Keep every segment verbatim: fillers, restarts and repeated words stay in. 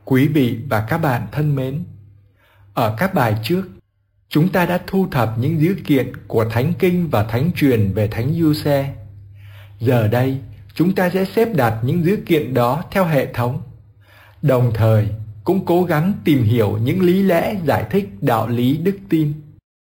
Quý vị và các bạn thân mến, ở các bài trước, chúng ta đã thu thập những dữ kiện của Thánh Kinh và Thánh Truyền về Thánh Giuse. Giờ đây, chúng ta sẽ xếp đặt những dữ kiện đó theo hệ thống, đồng thời cũng cố gắng tìm hiểu những lý lẽ giải thích đạo lý đức tin.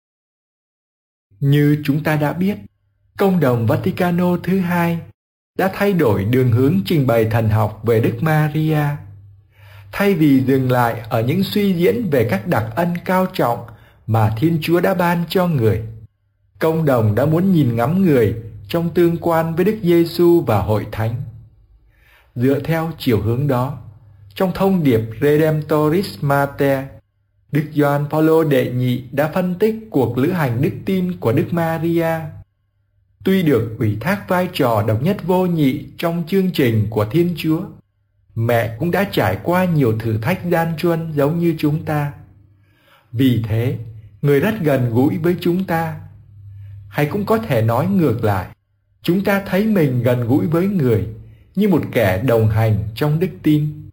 Như chúng ta đã biết, Công đồng Vaticano thứ hai đã thay đổi đường hướng trình bày thần học về Đức Maria. Thay vì dừng lại ở những suy diễn về các đặc ân cao trọng mà Thiên Chúa đã ban cho người, Công đồng đã muốn nhìn ngắm người trong tương quan với Đức Giêsu và Hội Thánh. Dựa theo chiều hướng đó, trong thông điệp Redemptoris Mater, Đức Gioan Phaolô đệ nhị đã phân tích cuộc lữ hành đức tin của Đức Maria. Tuy được ủy thác vai trò độc nhất vô nhị trong chương trình của Thiên Chúa, mẹ cũng đã trải qua nhiều thử thách gian truân giống như chúng ta. Vì thế, người rất gần gũi với chúng ta. Hay cũng có thể nói ngược lại, chúng ta thấy mình gần gũi với người như một kẻ đồng hành trong đức tin.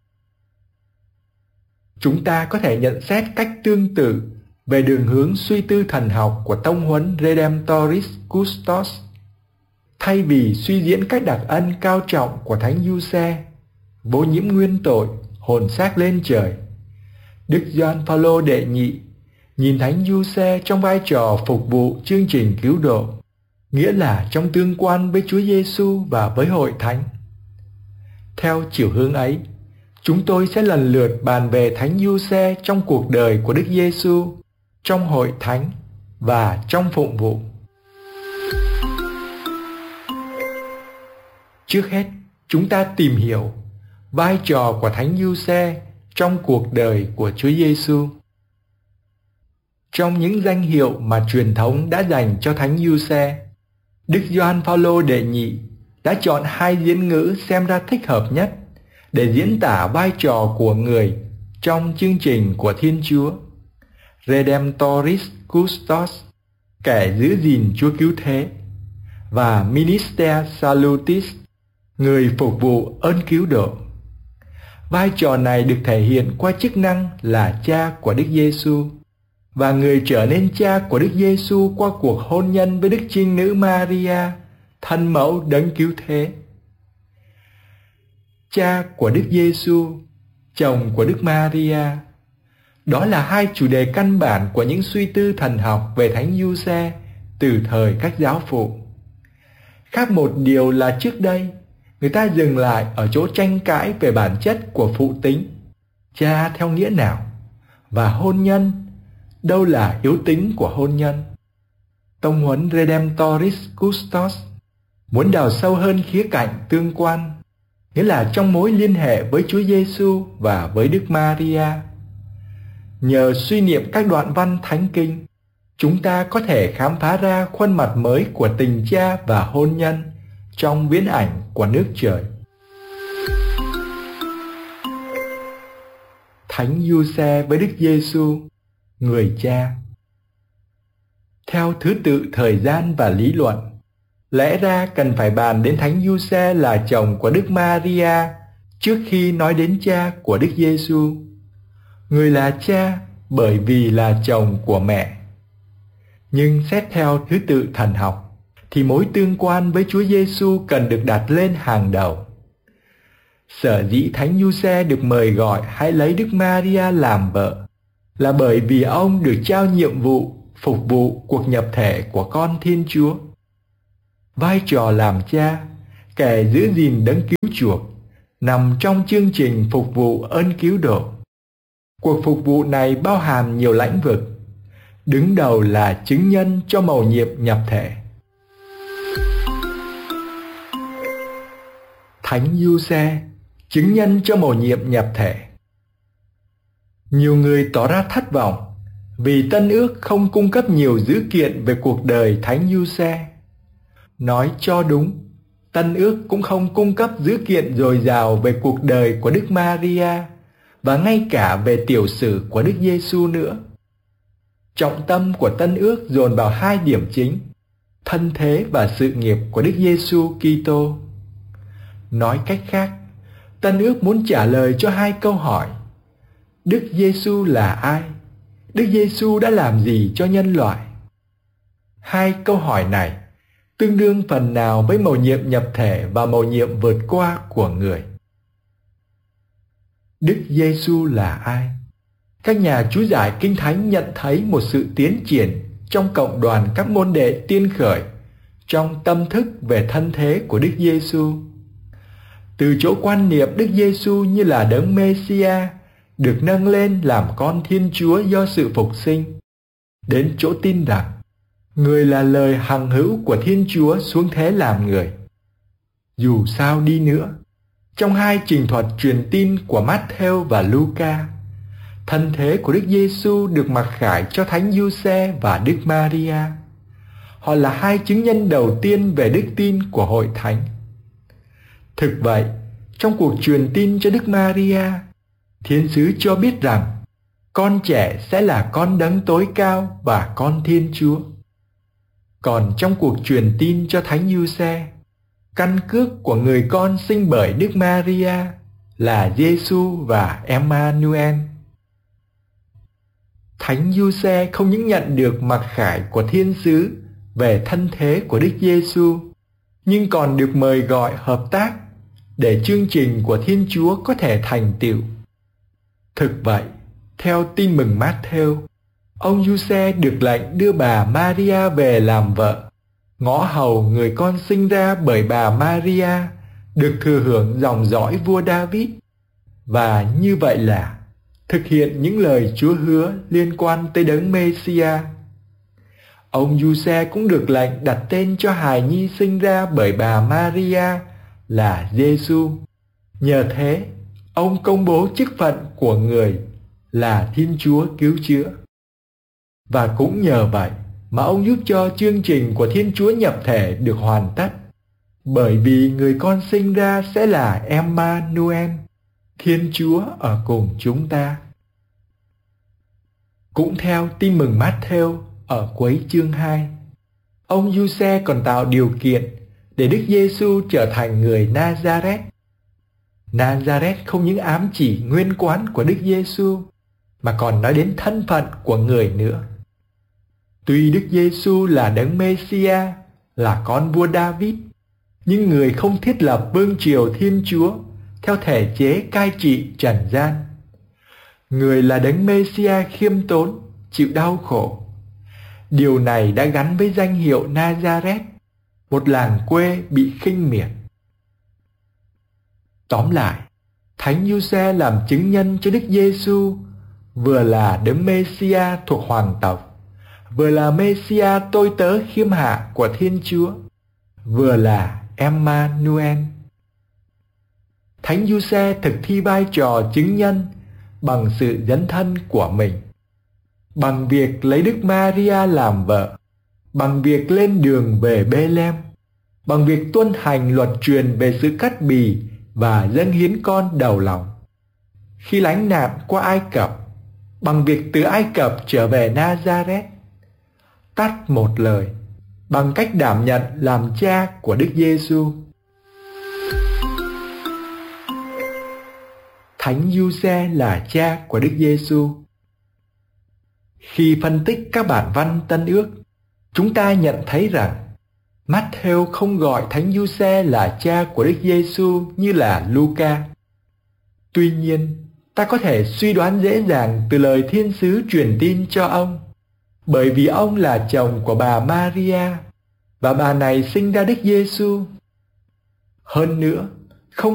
Chúng ta có thể nhận xét cách tương tự về đường hướng suy tư thần học của tông huấn Redemptoris Custos. Thay vì suy diễn các đặc ân cao trọng của Thánh Giuse, vô nhiễm nguyên tội, hồn xác lên trời, Đức Gioan Phaolô đệ nhị nhìn Thánh Giuse trong vai trò phục vụ chương trình cứu độ, nghĩa là trong tương quan với Chúa Giêsu và với Hội Thánh. Theo chiều hướng ấy, chúng tôi sẽ lần lượt bàn về Thánh Giuse trong cuộc đời của Đức Giêsu, trong Hội Thánh và trong phụng vụ. Trước hết, chúng ta tìm hiểu vai trò của Thánh Giuse trong cuộc đời của Chúa Giêsu. Trong những danh hiệu mà truyền thống đã dành cho Thánh Giuse, Đức Gioan Phaolô đệ nhị đã chọn hai diễn ngữ xem ra thích hợp nhất để diễn tả vai trò của người trong chương trình của Thiên Chúa: Redemptoris Custos, kẻ giữ gìn Chúa cứu thế, và Minister Salutis, người phục vụ ơn cứu độ. Vai trò này được thể hiện qua chức năng là cha của Đức Giêsu, và người trở nên cha của Đức Giêsu qua cuộc hôn nhân với Đức Trinh Nữ Maria, thân mẫu đấng cứu thế. Cha của Đức Giêsu, chồng của Đức Maria, đó là hai chủ đề căn bản của những suy tư thần học về Thánh Giuse từ thời các giáo phụ. Khác một điều là trước đây, người ta dừng lại ở chỗ tranh cãi về bản chất của phụ tính, cha theo nghĩa nào, và hôn nhân, đâu là yếu tính của hôn nhân. Tông huấn Redemptoris Custos muốn đào sâu hơn khía cạnh tương quan, nghĩa là trong mối liên hệ với Chúa Giêsu và với Đức Maria. Nhờ suy niệm các đoạn văn Thánh Kinh, chúng ta có thể khám phá ra khuôn mặt mới của tình cha và hôn nhân trong viễn ảnh của nước trời. Thánh Giuse với Đức Giêsu, người cha. Theo thứ tự thời gian và lý luận, lẽ ra cần phải bàn đến Thánh Giuse là chồng của Đức Maria trước khi nói đến cha của Đức Giêsu. Người là cha bởi vì là chồng của mẹ. Nhưng xét theo thứ tự thần học, thì mối tương quan với Chúa Giêsu cần được đặt lên hàng đầu. Sở dĩ Thánh Giuse được mời gọi hãy lấy Đức Maria làm vợ là bởi vì ông được trao nhiệm vụ phục vụ cuộc nhập thể của con Thiên Chúa. Vai trò làm cha, kẻ giữ gìn đấng cứu chuộc, nằm trong chương trình phục vụ ơn cứu độ. Cuộc phục vụ này bao hàm nhiều lĩnh vực, đứng đầu là chứng nhân cho mầu nhiệm nhập thể. Thánh Giuse, chứng nhân cho mầu nhiệm nhập thể. Nhiều người tỏ ra thất vọng vì Tân Ước không cung cấp nhiều dữ kiện về cuộc đời Thánh Giuse. Nói cho đúng, Tân Ước cũng không cung cấp dữ kiện dồi dào về cuộc đời của Đức Maria và ngay cả về tiểu sử của Đức Giêsu nữa. Trọng tâm của Tân Ước dồn vào hai điểm chính: thân thế và sự nghiệp của Đức Giêsu Kitô. Nói cách khác, Tân Ước muốn trả lời cho hai câu hỏi: Đức Giêsu là ai? Đức Giêsu đã làm gì cho nhân loại? Hai câu hỏi này tương đương phần nào với mầu nhiệm nhập thể và mầu nhiệm vượt qua của người. Đức Giêsu là ai? Các nhà chú giải Kinh Thánh nhận thấy một sự tiến triển trong cộng đoàn các môn đệ tiên khởi trong tâm thức về thân thế của Đức Giêsu. Từ chỗ quan niệm Đức Giêsu như là đấng Mê-si-a được nâng lên làm con Thiên Chúa do sự phục sinh, đến chỗ tin rằng người là lời hằng hữu của Thiên Chúa xuống thế làm người. Dù sao đi nữa, trong hai trình thuật truyền tin của Mát-thêu và Luca, thân thế của Đức Giêsu được mặc khải cho Thánh Giuse và Đức Maria. Họ là hai chứng nhân đầu tiên về đức tin của Hội Thánh. Thực vậy, trong cuộc truyền tin cho Đức Maria, Thiên sứ cho biết rằng con trẻ sẽ là con đấng tối cao và con Thiên Chúa. Còn trong cuộc truyền tin cho Thánh Giuse, căn cước của người con sinh bởi Đức Maria là Giêsu và Emmanuel. Thánh Giuse không những nhận được mặc khải của thiên sứ về thân thế của Đức Giêsu, nhưng còn được mời gọi hợp tác để chương trình của Thiên Chúa có thể thành tựu. Thực vậy, theo tin mừng Mát-thêu, ông Giuse được lệnh đưa bà Maria về làm vợ, ngõ hầu người con sinh ra bởi bà Maria được thừa hưởng dòng dõi vua David, và như vậy là thực hiện những lời Chúa hứa liên quan tới đấng Mê-si-a. Ông Giuse cũng được lệnh đặt tên cho hài nhi sinh ra bởi bà Maria là Giêsu. Nhờ thế, ông công bố chức phận của người là Thiên Chúa cứu chữa. Và cũng nhờ vậy mà ông giúp cho chương trình của Thiên Chúa nhập thể được hoàn tất, bởi vì người con sinh ra sẽ là Emmanuel, Thiên Chúa ở cùng chúng ta. Cũng theo tin mừng Mát-thêu ở cuối chương hai, ông Giuse còn tạo điều kiện để Đức Giêsu trở thành người Nazareth. Nazareth không những ám chỉ nguyên quán của Đức Giêsu mà còn nói đến thân phận của người nữa. Tuy Đức Giêsu là đấng Mê-si-a, là con vua David, nhưng người không thiết lập vương triều Thiên Chúa theo thể chế cai trị trần gian. Người là đấng Mê-si-a khiêm tốn, chịu đau khổ. Điều này đã gắn với danh hiệu Nazareth, một làng quê bị khinh miệt. Tóm lại, Thánh Giuse làm chứng nhân cho Đức Giêsu vừa là đấng Mê-si-a thuộc hoàng tộc, vừa là Mê-si-a tôi tớ khiêm hạ của Thiên Chúa, vừa là Emmanuel. Thánh Giuse thực thi vai trò chứng nhân bằng sự dấn thân của mình, bằng việc lấy Đức Maria làm vợ, bằng việc lên đường về Bê-lem, bằng việc tuân hành luật truyền về sự cắt bì và dâng hiến con đầu lòng. Khi lánh nạn qua Ai Cập, bằng việc từ Ai Cập trở về Nazareth, tắt một lời, bằng cách đảm nhận làm cha của Đức Giêsu. Thánh Giuse là cha của Đức Giêsu. Khi phân tích các bản văn Tân Ước, chúng ta nhận thấy rằng Mát-thêu không gọi Thánh Giuse là cha của Đức Giêsu như là Luca. Tuy nhiên, ta có thể suy đoán dễ dàng từ lời thiên sứ truyền tin cho ông, bởi vì ông là chồng của bà Maria và bà này sinh ra Đức Giêsu. Hơn nữa,